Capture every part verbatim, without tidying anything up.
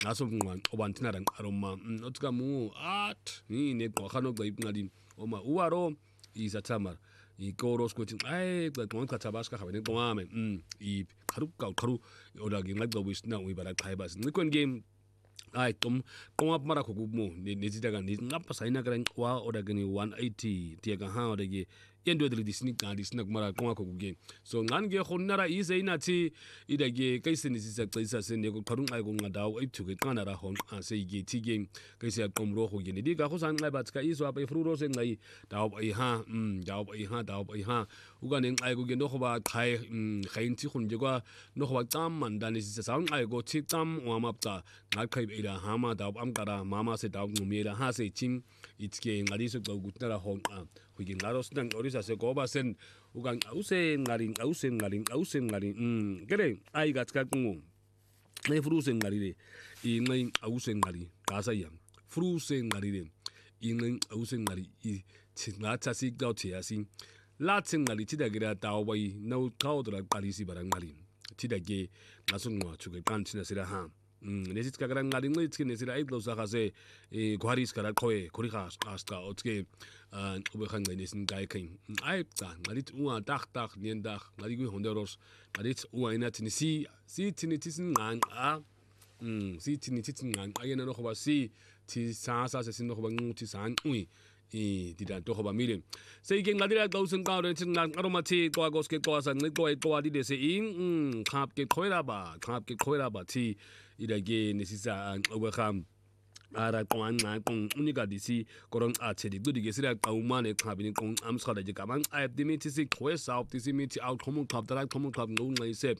ngaso ngqanqa obanthina ran aroma otka mu at ni ne qhano gqayibnqali oma uwaro izathamar ikoros kuthi ay qaqonqa thabashka khabene qwame i kharu kharu ola nginqa wisna uyibala qhayba sincikweni game ay tom koma mara ko gumo nezita kan ngapha sayina kan wa oda gani one eighty tiya ha oda ge yendo de disini kan disina kumara koma ko gugen so ngan ge khonnara ise inathi ida ge kaisini sisa xisa sene ko qharung ay ko ngadaw ayithu ke qana ra hon ase ge tige kaise qomro ko ge ndi ka go san ngai batka iso apa fruro se ngai daw ai ha um daw ai ha daw ai ha uga ne ay ko ge no ba khai khain ti khun je kwa no ba tam man dan sisa sang ay go chi tam wa mapta ngai khai ida hama daw am kara mama se daw ngumira ha se chim itke ngari so go gutara hon hugi ngaros nang orisa se go basen ugang ause ngari ause ngari ause ngari mm kere ai gatka kungu ne frusen ngari re i ngai ause ngari kasa yang frusen ngari re i ngai ause ngari i chinga chasi gao chiasi la chen ngari tida gira taw bai no taw dra parisi barang ngari tida ge nasungwa chuge kanchina sira ha nesit kagran ngari ngai tski nesira ai blosa khase e gwaris kara khoe khori khas asta otske ube khan ngai nesin gai kain ai ta ngarit uwa tak tak nien dak ngari gu honderos ngarit uwa ina tini si si tini tisin ngang a um si tini tisin ngang ayena no khoba si ti sa sa se sin no khoba ngu ti san ui i dida to khoba mile sei ge ngadira gausen ka ren tin ngang aromati ko agoske ko san ngai ko ko adi de se in khap ke khoira ba khap ke khoira ba ti idage nesisa obekham ara kwanqa kong unika disi korong athedi gudige sira qawumane qhabini kong amskhada je kamang aipdimiti si khwesa optisimiti out khomu qhabdara khomu qhab ngungayse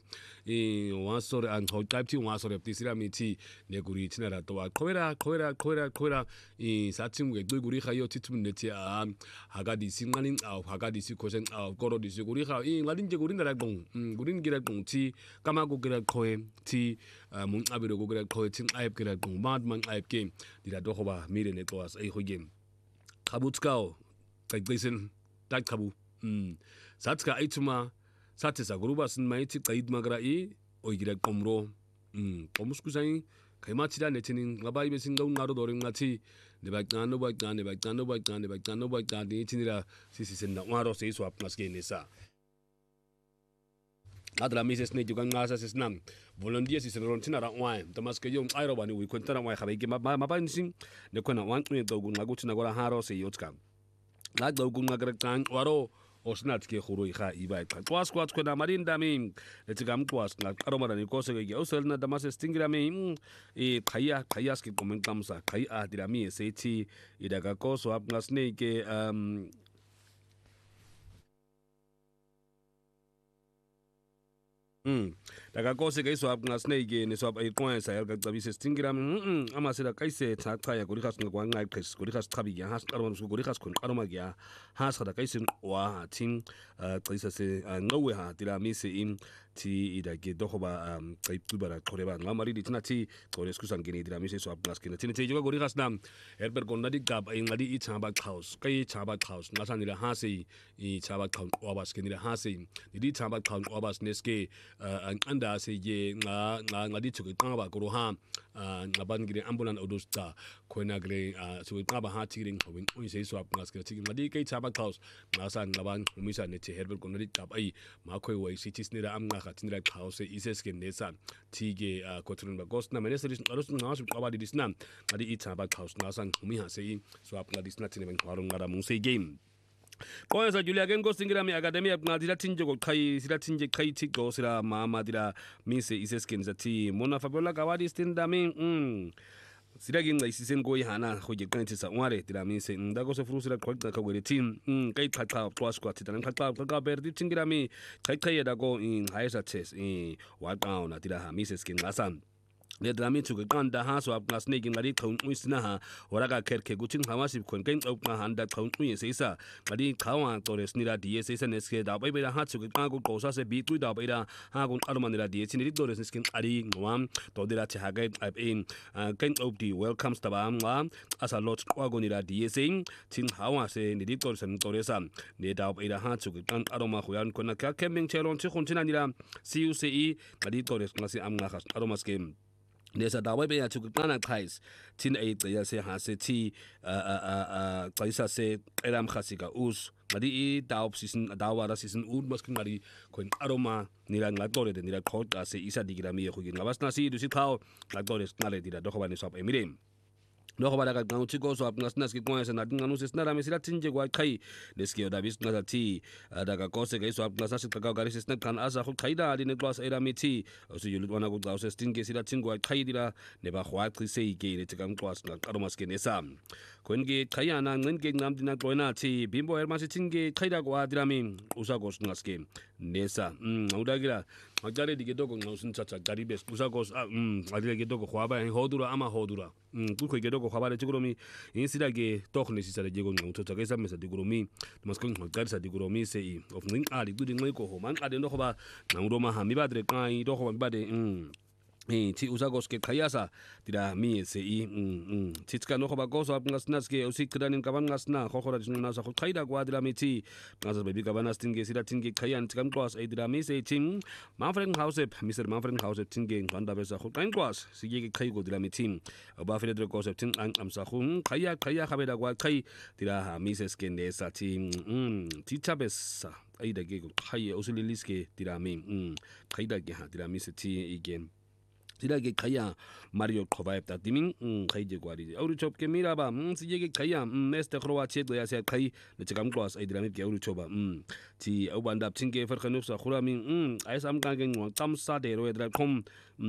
e wasore an hotypti wasore optisira miti neguri tinara to khwera khwera khwera khwera e satsimwe guguri khayo titmuneti a hagadi singaling aw hagadi si khosen aw koro disi guri kha e ngadin je guri ndara kong gurin gira kong ti kamago gira khoe ti mun abiro go gira khoe tin aip gira kong mad man aip game dira dohoba mire ne toas ai hogem khabutskao kaigisen tak khabu um satska aituma satsa gruba sin mai ti qaid magra i oigira komro um komuskusai kaimachira netinin ngabai besin gaun ngaro doring ngati ne ba kano ba kane ba kano ba kane ba kano ba kane tinira sisi sen na waro se swap ngaske nesa adra mises ne jugan ngasa sesnam volunteers is ron tinara wine tamaske yom airo bani we kwentara wine khabe ma ma bansin ne kona wan ne dogun ngagutina gora haro se yotka la dogun ngagrak tan waro osnat ke khurui kha ibai twas kwat kona marin dami etigam twas ngak aromara ni kose ge osel na damas stingira me e khaya khaya ske comentam sa khaya dirami se ti idaga koso ap ngasne ke um Mm. Daga kose kai swap nga snake ne swap ai point sa yalga tabi se stingira mm ama sira kai se tha tha ya gori khas ngwa ngai khis gori khas thabi ya has aroma su gori khas kun aroma ya has khada kai sin wa tin kai sa se ngawe ha tira mi se im ti ida ge dohoba kai tubara khoreba ngamari di tinati kore sku sangini dira mi se swap gas kina tin te juga gori khas nam herber gonna di gab ai ngadi i chaba house kai chaba house ngasanira ha se i chaba house obas kinira ha se di chaba house obas neske anda se ye nga nga ngadi chuki qaba ko ha ngaban gire ambulan odusta khoina gre so qaba ha tiring hobin ui se swap ngas ke tiring ngadi kai chaba house ngasa ngaban umisa ne che herbal konori tab ai ma khoi wai sitis nira am nga khatinira house ises ke nesa tige kotrun ba ghost na meneseris arus ngas qaba di disnam ngadi i chaba house ngasan umi ha se swap ngadi disna tine ben harung ngara mu se game Kwa sa Julia Gengo singira mi academia na dira tinje ko kai sira tinje kai ti go sira mama dira mise isesken zati mona Fabiola Kawadi stinda mi mm sira ginga isisen go ihana go je kan tsa ngware dira mise ndago se frusira ko ka go tin mm kai thata twas ko tita nan thata ka berdi tingira mi kai kai da go in haisa ches in wa down na dira ha mise skin ngasan le drami chuke kanda ha so apna snake ngari thon uisna ha oraga kherke guchin hawasi khon kain opna handa thon ui seisa ngari khawa tores nira die seisa neske da bai bai ha chuke ka go kosa se bi tu da bai da ha gon armanira die chiniri tores skin ari ngwam to dira cha ga ap in kain op di welcomes taba ngwa asa lot kwa go nira die sing chin hawa se ni di tores toresa ne da bai da ha chuke kan aroma khoyan kona ka kemeng chelon chi khon chinanira cuce ngari tores ngasi am nga khas aroma skim nesa dawe be yathi kuqana qhayis thina ayigciya sehase thi xayisa se elam khasika us ngadi I daw season dawara season ud maskin ngadi koin aroma nila ngaqole de nila qhoqa se isa dikira miye khugin ngabasna si dusi qhaw ngaqole siqale dira dokhobani swap emilem lokho bala ka nqathi koso apngasinaski kwese nathi nqanu sesinara mesila thinje kwa qhai leskiyo dabis nqaza thi daga kose ke iswa apngasina siqaka ka lesina qhan asa khu qhaida ali neqwas era mithi usuyulutwana ku xa usestinge sila thingwa qhai dira ne ba khwaqi seike lethi ka nqwas ngaqaro maske nesam kwenke qhayana ncinke nqamti na qwena thi bimbo hermasi thinge qhaida kwa dira min usakos ngaske nesa mm udakila ngaqale diketoko nqawusinithatha qaribes usakos mm adile ketoko khwaba hodura ama hodura mm kukho ketoko khwaba le tikuromi insila ke toch nesisa le jego nqawuthotha ke samesa tikuromi masko ngqalisa tikuromi sei of nqinqali kudi nqiko ho manqade no khoba nqawuro mahami badre qai to khoba bade mm eh thi usakos ke qhayasa dira mi se I mm titska no khoba koso apngasnaske usiqidani kabangasna khokhora dinqina sa qhaida kwa dira mithi ngaza bebi kabana stinge sila thinge qhayan tikamqwas ay dira mi se thing Manfred House Mister Manfred House thinge ngqanda besa qhanqwas siyeke qhayigo dira mithi abafile dre koso thing amsa khu qhaya qhaya khabela kwa qhay dira ha mi se skende sa thi mm tithabesa ayida ke qhaye usuliliske dira mi mm qhaida ke ha dira mi se thi again Sila ke qhaya Mario Qhoba epta timing qhaije kwari awru chop ke miraba siyeke qhaya neste khrowa chedo ya se qhay le tikamqwas ay dira mi ke awru choba ti awbanda thinge ferkhanuksa khurami ayisam kange ngwa qamsa de ro edra khom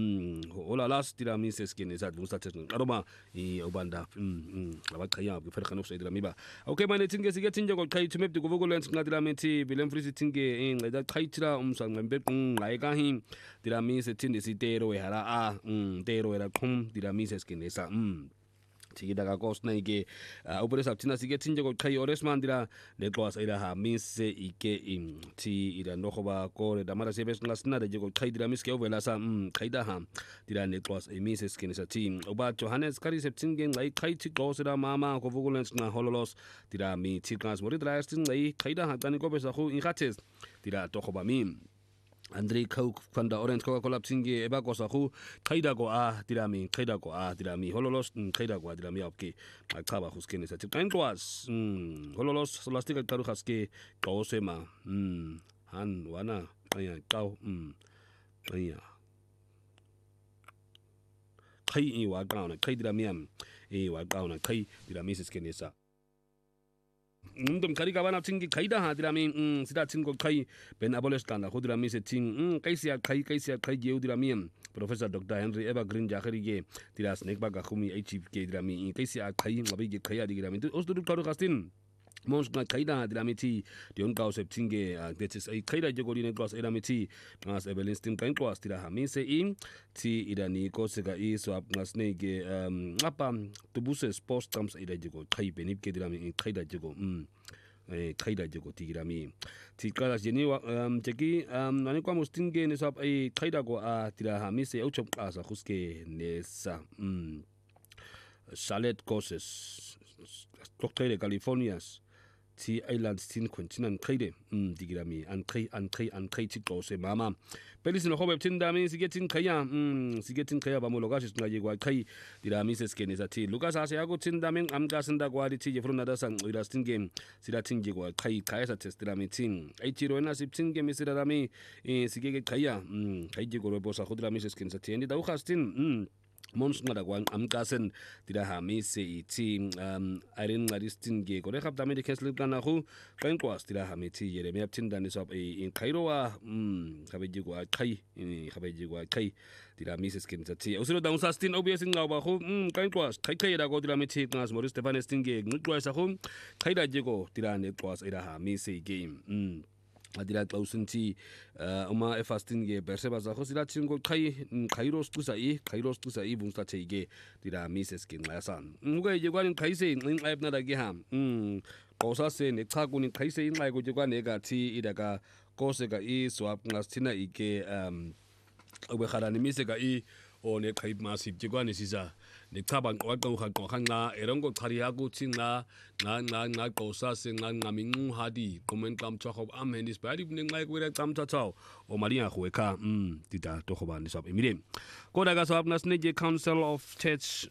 hola las dira mi se skene sa dusa tsen aroma I awbanda aba qhaya ke ferkhanuksa dira mi ba okay mane thinge sige thinje ko qhay tumep ko vogo lens ngadira mi ti bilem free thinge ngada qhay tira umsa ngambe ngai ka hin dira mi se thin isitero e hara a mm tero era khum dira mises ke nesa mm thigida ka kosna ike opere saptina sige thinje ko qhai ores mandira le twas ira ha mise ike im thi ira no khoba ko re damara sebes ngasna de ko qhai dira miske ovela sa mm qaida ha dira le twas e mises ke nesa thi oba Johannes kari septinge ngai qhai thi ko sira mama ko vugulens na hololos dira mi thi kans mori dra stin ngai qaida ha tani ko besa khu ingates dira to khoba mi Andre Coke kwanda Orange Coca-Cola tsinge eba kosa khu qaida ko a dirami qaida ko a dirami hololos qaida ko a dirami apke aqaba khuskene sa tqanqwas hololos lastika qaru khaske qosema han wana aya qaw aya qai I wa qauna qai dirami e wa qauna qai dirami skene sa Mundum kari kabana tingi kaida ha dirami mm sida tingo kai ben aboles tanda khodirami se ting mm kaisia kai kaisia kai ge udirami Professor Doctor Henry Evergreen Jakhirige dira snake baga khumi H P dirami kaisia kai ngabi ge khaya dirami osdu karu kastin Mons na kaida dilamiti dion ka septinge betis ai kaida jogori ne klas elamiti mas Evelyn Stim kan klas tira hamise in ti idani ko sega I so ngasne ge apa tubuse sports terms ida jogo kai benip ke dilami kaida jogo mm eh kaida jogo tigirami ti kala jeni wa jeki nani kwa mustinge ne sap ai kaida go a tira hamise au chop asa khuske ne sa mm Charlotte courses Doctor de Californias Ti Islands tin continent trade um digirami an tre an tre an tre ti se mama pelis no hobe tin dami si getting kaya um si getting kaya ba mo logash ngaje kwa kai dirami se skene sa ti Lucas ase yago tin dami am gasinda kwa ti je fruna da sang ira tin game sida tin je kwa kai kai sa test dirami tin ai ti roena sip tin game sida dami si gege kaya um kai je go bo sa khudrami se skene sa ti ndi da u khastin um Mons ngada kwang amkasen tida ha mi se iti um iron ngaristin ge kore khap dami de keslip kana khu kain kwas tida ha mi ti yere me aptin dan sop in Cairo wa um khabeji kwa khai in khabeji kwa khai tida mi se skin ti usiro da unsa stin obvious ngaw ba khu um kain kwas khai khai da go tida mi ti knas Morris Stefan stin ge ngutwa sa khu khai da je go tida ne kwas ida ha mi se game um Adira klausinti uma efastin ge perseba za khosila tingo khai khairos tusa I khairos tusa I bunsta chege dira mises kin lasan muga je kwani khaise in aib na dagi ha um kosa se ne khakuni khaise in lai go je kwa ne ga thi idaka kose ga I swap ngastina ike um obe kharani mise ga I o neqhaib masip jikwane sisa nechaba nqwaqoqa qoqa nqa erongo qhariya kuthi nqa nqa nqa nqa qosa senqa nqaminqu hadi qomen qamthwa am handis badi nenqa kwera qamthathao o malia khwekha mm tita to khoba nisap emile koda ka sab nasne je council of church